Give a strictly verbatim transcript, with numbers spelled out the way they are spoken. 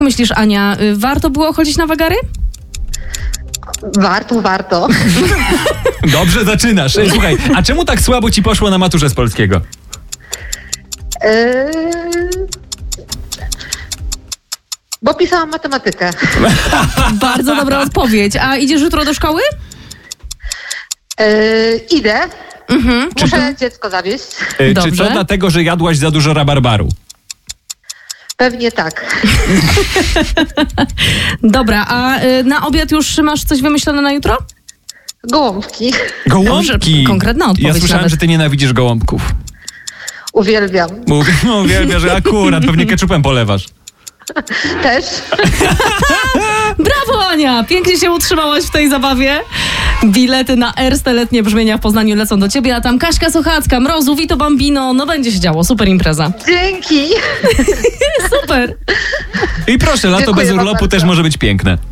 Myślisz, Ania, y, warto było chodzić na wagary? Warto, warto. Dobrze zaczynasz. Ej, słuchaj, a czemu tak słabo ci poszło na maturze z polskiego? Yy... Bo pisałam matematykę. Bardzo dobra odpowiedź. A idziesz jutro do szkoły? Yy, idę. Mhm. Muszę dziecko zawieźć. Ej, Dobrze. Czy to dlatego, że jadłaś za dużo rabarbaru? Pewnie tak. Dobra, a y, na obiad już masz coś wymyślone na jutro? Gołąbki. Gołąbki! Dobrze, konkretna odpowiedź Ja słyszałem, nawet. że ty nienawidzisz gołąbków. Uwielbiam. Mówię, no uwielbiam, że akurat pewnie keczupem polewasz. Też. Brawo, Ania! Pięknie się utrzymałaś w tej zabawie. Bilety na Erste letnie brzmienia w Poznaniu lecą do ciebie, a tam Kaśka Sochacka, Mrozu, Vito Bambino, no będzie się działo, super impreza. Dzięki. Super! I proszę, lato Dziękuję bez wam urlopu bardzo. też może być piękne.